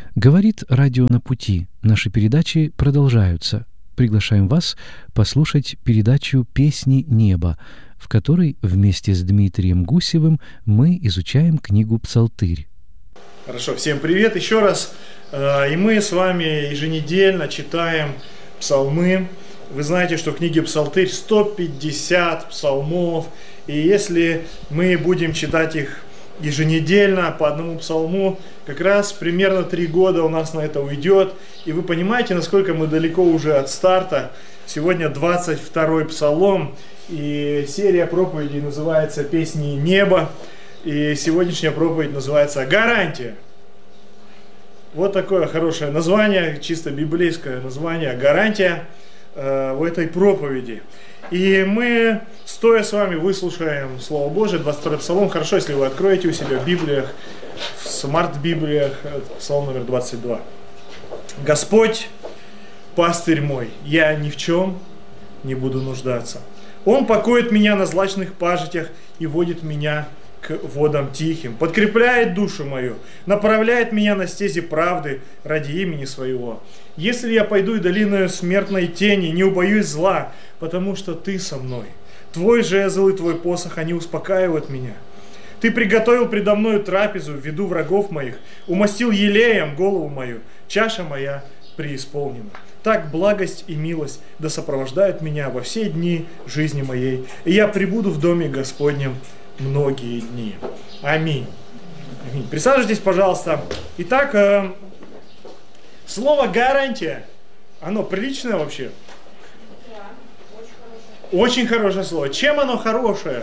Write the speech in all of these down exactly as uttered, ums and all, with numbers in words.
Говорит радио «На пути». Наши передачи продолжаются. Приглашаем вас послушать передачу «Песни неба», в которой вместе с Дмитрием Гусевым мы изучаем книгу «Псалтырь». Хорошо, всем привет еще раз. И мы с вами еженедельно читаем псалмы. Вы знаете, что в книге «Псалтырь» сто пятьдесят псалмов. И если мы будем читать их еженедельно по одному псалму, как раз примерно три года у нас на это уйдет. И вы понимаете, насколько мы далеко уже от старта. Сегодня двадцать второй псалом, и серия проповедей называется «Песни неба». И сегодняшняя проповедь называется «Гарантия». Вот такое хорошее название, чисто библейское название «Гарантия» э, в этой проповеди. И мы, стоя с вами, выслушаем Слово Божие, двадцать второй псалом. Хорошо, если вы откроете у себя в Библиях, в смарт-библиях, псалом номер двадцать два. «Господь, пастырь мой, я ни в чем не буду нуждаться. Он покоит меня на злачных пажитях и водит меня к водам тихим, подкрепляет душу мою, направляет меня на стези правды ради имени своего. Если я пойду и долиною смертной тени, не убоюсь зла, потому что ты со мной. Твой жезл и твой посох, они успокаивают меня. Ты приготовил предо мною трапезу в виду врагов моих, умастил елеем голову мою, чаша моя преисполнена. Так благость и милость да сопровождают меня во все дни жизни моей, и я пребуду в доме Господнем многие дни. Аминь. Аминь. Присаживайтесь, пожалуйста. Итак, э, слово «гарантия», оно приличное вообще? Да, очень хорошее. Очень хорошее слово. Чем оно хорошее?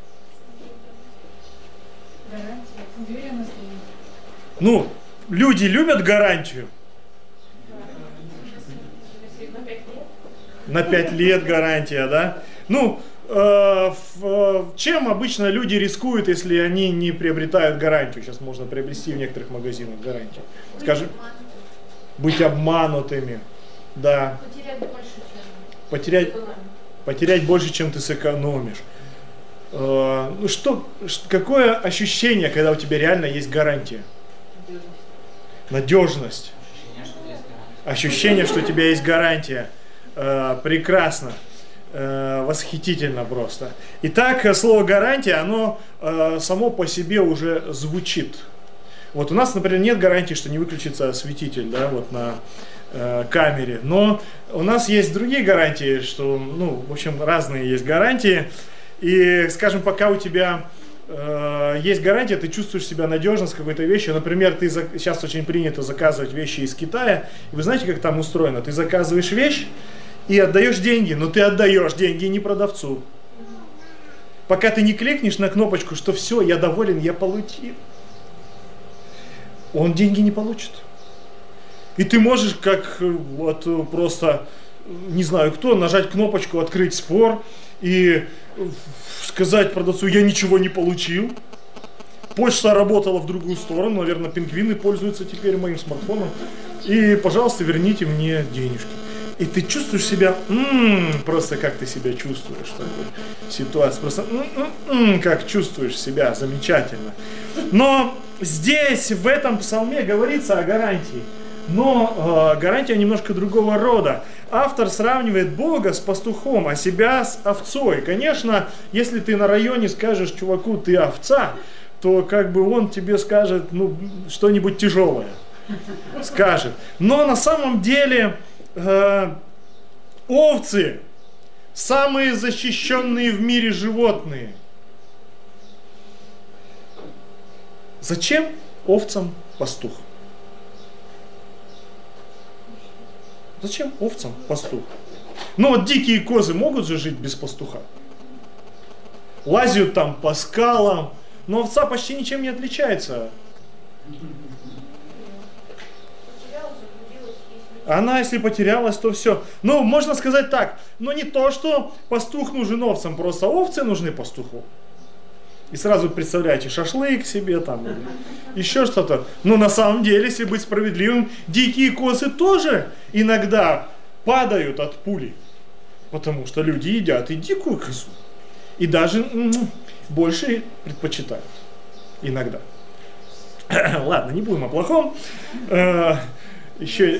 Гарантия, уверенность. Ну, люди любят гарантию. На пять лет. На пять лет гарантия, да? Ну, э, в, чем обычно люди рискуют, если они не приобретают гарантию? Сейчас можно приобрести в некоторых магазинах гарантию. Скажем, быть обманутыми. Да. Потерять больше, чем Потерять, сэкономить. потерять больше, чем ты сэкономишь. Э, ну, что, ш- какое ощущение, когда у тебя реально есть гарантия? Надежность. Ощущение, что у тебя есть гарантия. Э, прекрасно. Э, восхитительно просто. Итак, слово «гарантия», оно э, само по себе уже звучит. Вот у нас, например, нет гарантии, что не выключится осветитель, да, вот на э, камере. Но у нас есть другие гарантии, что, ну, в общем, разные есть гарантии. И, скажем, пока у тебя э, есть гарантия, ты чувствуешь себя надежно с какой-то вещью. Например, ты за... сейчас очень принято заказывать вещи из Китая. И вы знаете, как там устроено? Ты заказываешь вещь и отдаешь деньги, но ты отдаешь деньги не продавцу. Пока ты не кликнешь на кнопочку, что все, я доволен, я получил, он деньги не получит. И ты можешь, как вот просто, не знаю кто, нажать кнопочку «Открыть спор» и сказать продавцу: я ничего не получил. Почта работала в другую сторону, наверное, пингвины пользуются теперь моим смартфоном. И, пожалуйста, верните мне денежки. И ты чувствуешь себя, м-м, просто как ты себя чувствуешь в такой ситуации. Просто м-м-м, как чувствуешь себя, замечательно. Но здесь, в этом псалме, говорится о гарантии. Но э, гарантия немножко другого рода. Автор сравнивает Бога с пастухом, а себя с овцой. Конечно, если ты на районе скажешь чуваку: ты овца, то как бы он тебе скажет, ну, что-нибудь тяжелое. Скажет. Но на самом деле э, овцы самые защищенные в мире животные. Зачем овцам пастух? Зачем овцам пастух? Ну вот дикие козы могут же жить без пастуха. Лазят там по скалам, но овца почти ничем не отличается. Она, если потерялась, то все. Ну, можно сказать так, но не то, что пастух нужен овцам, просто овцы нужны пастуху. И сразу представляете, шашлык себе там, или еще что-то. Но на самом деле, если быть справедливым, дикие козы тоже иногда падают от пули. Потому что люди едят и дикую козу. И даже м-м, больше предпочитают. Иногда. Ладно, не будем о плохом. Еще